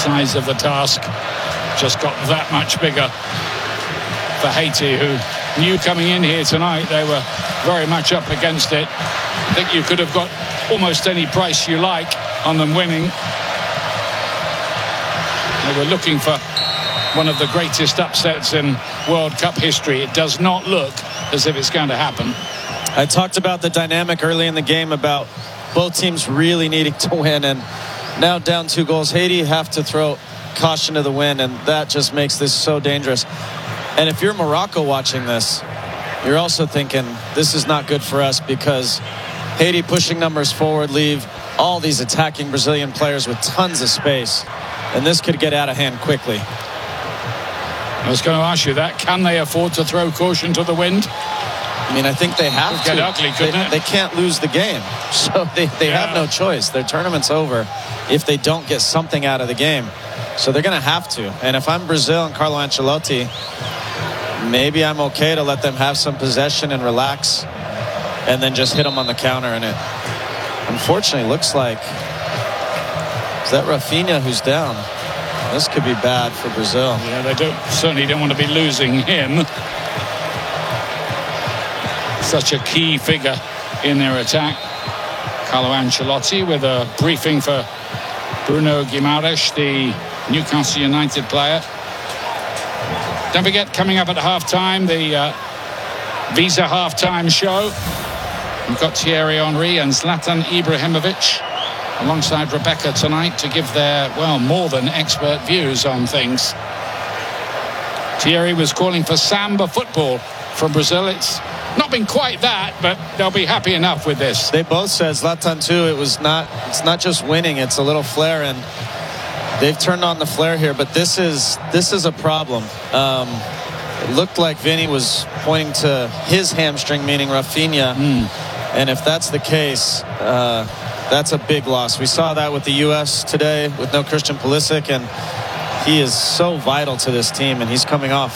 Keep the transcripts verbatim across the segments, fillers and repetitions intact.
size of the task just got that much bigger for Haiti, who knew coming in here tonight they were very much up against it. I think you could have got almost any price you like on them winning. They were looking for one of the greatest upsets in World Cup history. It does not look as if it's going to happen. I talked about the dynamic early in the game about both teams really needing to win, and now down two goals. Haiti have to throw caution to the wind, and that just makes this so dangerous. And if you're Morocco watching this, you're also thinking this is not good for us, because Haiti pushing numbers forward leave all these attacking Brazilian players with tons of space, and this could get out of hand quickly. I was going to ask you that. Can they afford to throw caution to the wind? I mean, I think they have to. Get ugly, couldn't they, it? They can't lose the game, so they, they yeah. have no choice. Their tournament's over if they don't get something out of the game. So they're going to have to. And if I'm Brazil and Carlo Ancelotti, maybe I'm okay to let them have some possession and relax, and then just hit them on the counter. And it unfortunately looks like, is that Rafinha who's down? This could be bad for Brazil. Yeah, they don't certainly don't want to be losing him. Such a key figure in their attack. Carlo Ancelotti with a briefing for Bruno Guimaraes, the Newcastle United player. Don't forget, coming up at half-time, the uh, Visa half-time show. We've got Thierry Henry and Zlatan Ibrahimovic alongside Rebecca tonight to give their, well, more than expert views on things. Thierry was calling for samba football from Brazil. It's not been quite that, but they'll be happy enough with this. They both said, Zlatan too, it was not, it's not just winning, it's a little flair, and they've turned on the flair here, but this is this is a problem. Um, it looked like Vinny was pointing to his hamstring, meaning Rafinha, mm. and if that's the case, uh, that's a big loss. We saw that with the U S today with no Christian Pulisic, and he is so vital to this team, and he's coming off.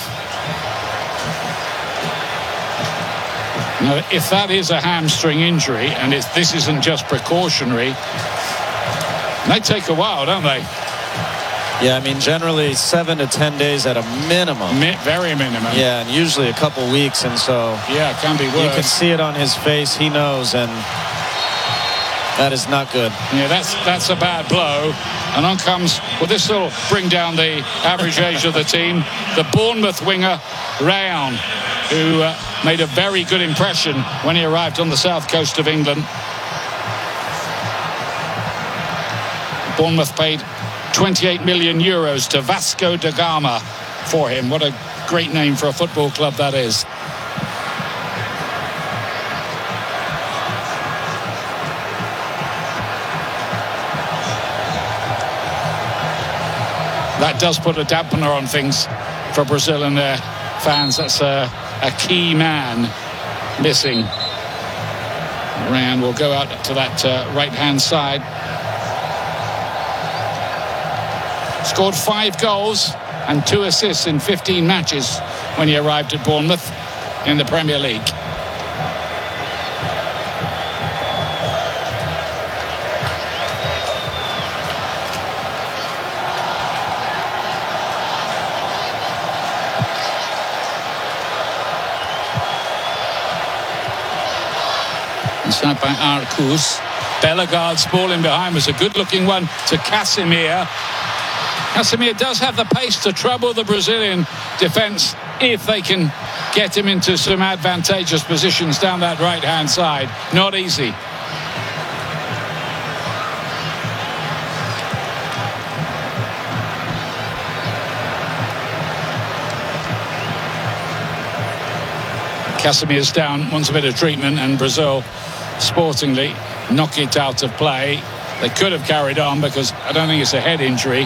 Now, if that is a hamstring injury, and it's, this isn't just precautionary, they take a while, don't they? Yeah, I mean, generally seven to ten days at a minimum. Mi very minimum. Yeah, and usually a couple weeks, and so yeah, it can be worse. You can see it on his face. He knows, and that is not good. Yeah, that's that's a bad blow. And on comes, well, this will bring down the average age of the team. The Bournemouth winger, Rayon, who uh, made a very good impression when he arrived on the south coast of England. Bournemouth paid twenty-eight million euros to Vasco da Gama for him. What a great name for a football club that is. That does put a dampener on things for Brazil and their fans. That's a, a key man missing. Ryan will go out to that uh, right-hand side. Scored five goals and two assists in fifteen matches when he arrived at Bournemouth in the Premier League. Inside by Arcus. Bellegarde's ball in behind was a good-looking one to Casemiro. Casemiro does have the pace to trouble the Brazilian defence if they can get him into some advantageous positions down that right-hand side. Not easy. Casemiro's down, wants a bit of treatment, and Brazil sportingly knock it out of play. They could have carried on because I don't think it's a head injury.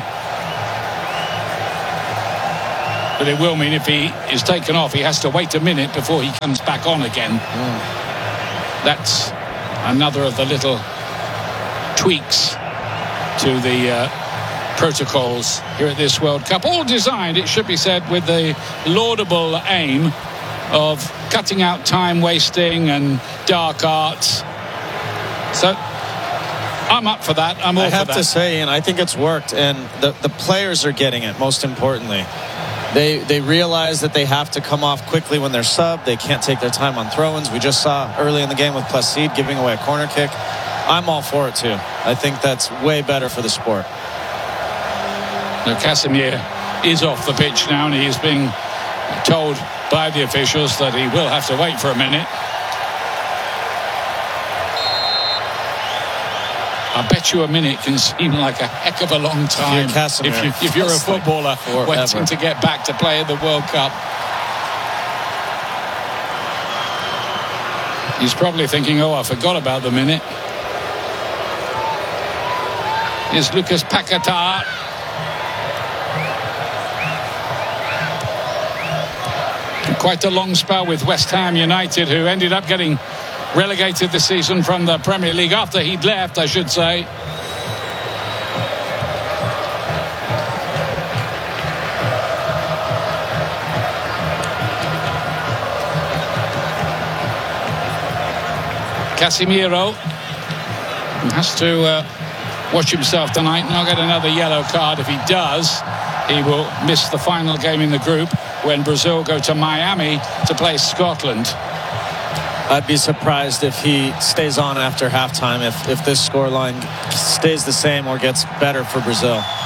But it will mean if he is taken off, he has to wait a minute before he comes back on again. Mm. That's another of the little tweaks to the uh, protocols here at this World Cup. All designed, it should be said, with the laudable aim of cutting out time wasting and dark arts. So I'm up for that. I'm all I for have that. to say, and I think it's worked, and the, the players are getting it, most importantly. They they realize that they have to come off quickly when they're subbed. They can't take their time on throw-ins. We just saw early in the game with Placide giving away a corner kick. I'm all for it, too. I think that's way better for the sport. Now, Casemiro is off the pitch now, and he is being told by the officials that he will have to wait for a minute. I bet you a minute can seem like a heck of a long time if you're, if, you, if you're a footballer like waiting to get back to play in the World Cup. He's probably thinking, oh, I forgot about the minute. Here's Lucas Paquetá. Quite a long spell with West Ham United, who ended up getting relegated this season from the Premier League after he'd left, I should say. Casemiro has to uh, watch himself tonight, not get another yellow card. If he does, he will miss the final game in the group when Brazil go to Miami to play Scotland. I'd be surprised if he stays on after halftime, if, if this scoreline stays the same or gets better for Brazil.